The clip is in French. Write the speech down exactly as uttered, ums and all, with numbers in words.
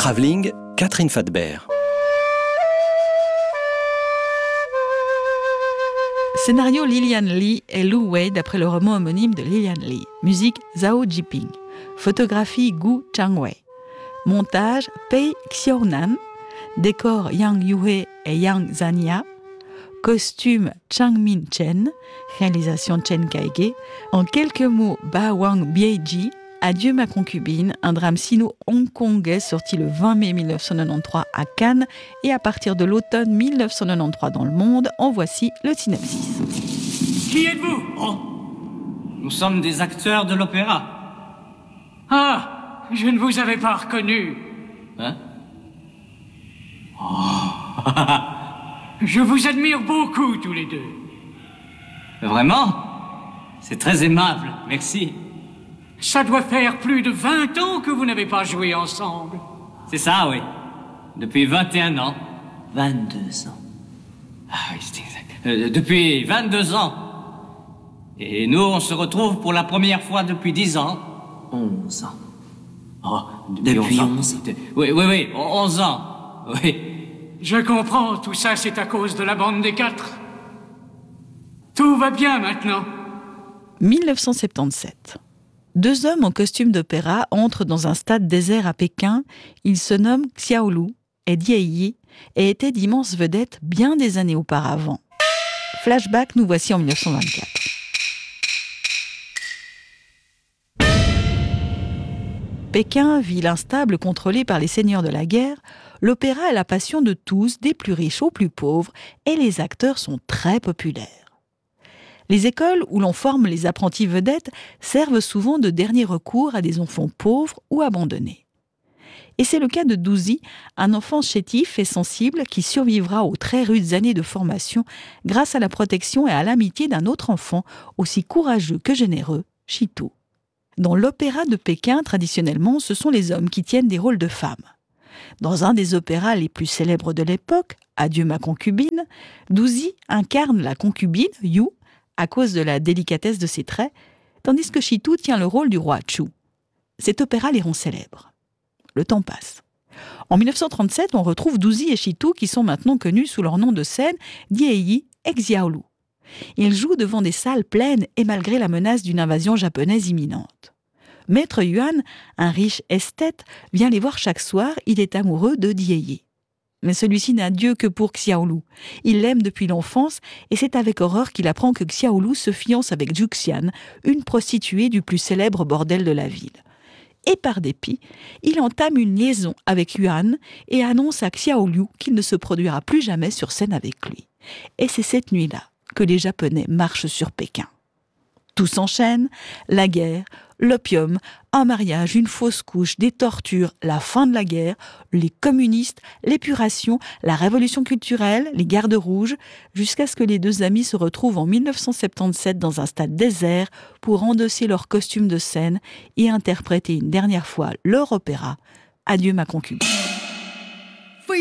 Travelling, Catherine Fadbert. Scénario Lilian Lee et Lu Wei d'après le roman homonyme de Lilian Lee. Musique Zhao Jiping. Photographie Gu Changwei. Montage Pei Xiaonan. Décor Yang Yuhe et Yang Zania. Costume Changmin Chen. Réalisation Chen Kaige. En quelques mots, Ba Wang Bieji. Adieu ma concubine, un drame sino-hongkongais sorti le vingt mai mille neuf cent quatre-vingt-treize à Cannes et à partir de l'automne mille neuf cent quatre-vingt-treize dans le monde. En voici le synopsis. Qui êtes-vous ? Oh, nous sommes des acteurs de l'opéra. Ah, je ne vous avais pas reconnu. Hein ? Oh. Je vous admire beaucoup tous les deux. Vraiment ? C'est très aimable, merci. Ça doit faire plus de vingt ans que vous n'avez pas joué ensemble. C'est ça, oui. Depuis vingt et un ans. vingt-deux ans. Ah oui, c'est exact. Euh, depuis vingt-deux ans. Et nous, on se retrouve pour la première fois depuis dix ans. onze ans. Oh, depuis, depuis onze ans. onze ans. Oui, oui, oui, onze ans. Oui. Je comprends, tout ça c'est à cause de la bande des quatre. Tout va bien maintenant. mille neuf cent soixante-dix-sept. Deux hommes en costume d'opéra entrent dans un stade désert à Pékin. Ils se nomment Xiaolu et Diei et étaient d'immenses vedettes bien des années auparavant. Flashback, nous voici en mille neuf cent vingt-quatre. Pékin, ville instable contrôlée par les seigneurs de la guerre, l'opéra est la passion de tous, des plus riches aux plus pauvres, et les acteurs sont très populaires. Les écoles où l'on forme les apprentis vedettes servent souvent de dernier recours à des enfants pauvres ou abandonnés. Et c'est le cas de Douzi, un enfant chétif et sensible qui survivra aux très rudes années de formation grâce à la protection et à l'amitié d'un autre enfant aussi courageux que généreux, Chitu. Dans l'opéra de Pékin, traditionnellement, ce sont les hommes qui tiennent des rôles de femmes. Dans un des opéras les plus célèbres de l'époque, Adieu ma concubine, Douzi incarne la concubine, Yu, à cause de la délicatesse de ses traits, tandis que Chitu tient le rôle du roi Chu. Cet opéra les rend célèbres. Le temps passe. En mille neuf cent trente-sept, on retrouve Douzi et Chitu qui sont maintenant connus sous leur nom de scène, Diei et Xiaolu. Ils jouent devant des salles pleines et malgré la menace d'une invasion japonaise imminente. Maître Yuan, un riche esthète, vient les voir chaque soir, il est amoureux de Diei. Mais celui-ci n'a Dieu que pour Xiaolu. Il l'aime depuis l'enfance et c'est avec horreur qu'il apprend que Xiaolu se fiance avec Juxian, une prostituée du plus célèbre bordel de la ville. Et par dépit, il entame une liaison avec Yuan et annonce à Xiaolu qu'il ne se produira plus jamais sur scène avec lui. Et c'est cette nuit-là que les Japonais marchent sur Pékin. Tout s'enchaîne, la guerre, l'opium, un mariage, une fausse couche, des tortures, la fin de la guerre, les communistes, l'épuration, la révolution culturelle, les gardes rouges, jusqu'à ce que les deux amis se retrouvent en mille neuf cent soixante-dix-sept dans un stade désert pour endosser leur costume de scène et interpréter une dernière fois leur opéra « Adieu ma concubine ».